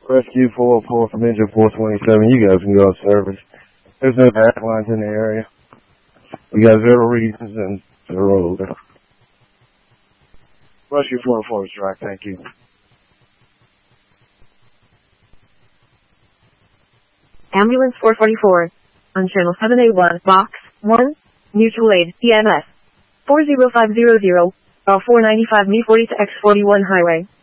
Rescue 404 from engine 427. You guys can go on service. There's no back lines in the area. We got 0 reasons and 0 over. Rescue 404 is direct. Thank you. Ambulance 444 on channel 7A1, box 1, mutual aid, EMS 40500, 495 Me 40 to X41 highway.